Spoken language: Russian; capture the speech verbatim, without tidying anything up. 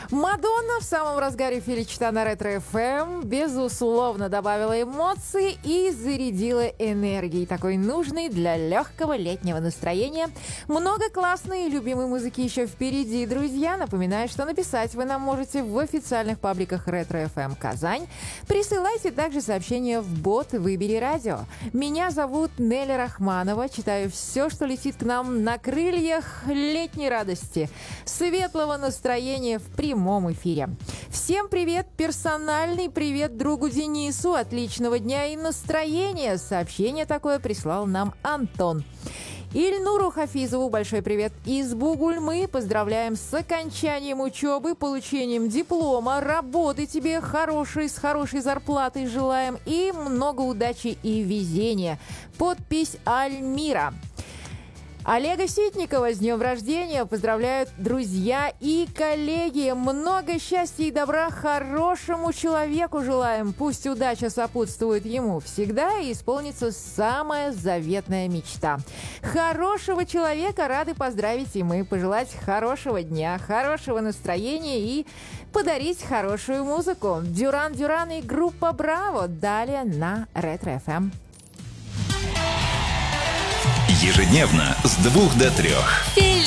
Мадонна в самом разгаре филичта на Ретро-эф эм безусловно добавила эмоций и зарядила энергией, такой нужной для легкого летнего настроения. Много классной и любимой музыки еще впереди, друзья. Напоминаю, что написать вы нам можете в официальных пабликах Ретро-эф эм Казань. Присылайте также сообщения в бот «Выбери радио». Меня зовут Нелли Рахманова. Читаю все, что летит к нам на крыльях летней радости, светлого настроения в прямом эфире. Всем привет, персональный привет другу Денису, отличного дня и настроения. Сообщение такое прислал нам Антон. Ильнуру Хафизову большой привет из Бугульмы. Поздравляем с окончанием учебы, получением диплома, работы тебе хорошей, с хорошей зарплатой желаем и много удачи и везения. Подпись Альмира. Олега Ситникова с днем рождения поздравляют друзья и коллеги. Много счастья и добра хорошему человеку желаем. Пусть удача сопутствует ему всегда и исполнится самая заветная мечта. Хорошего человека рады поздравить и мы. Пожелать хорошего дня, хорошего настроения и подарить хорошую музыку. Дюран Дюран и группа Браво. Далее на Ретро-эф эм. Ежедневно с двух до трех.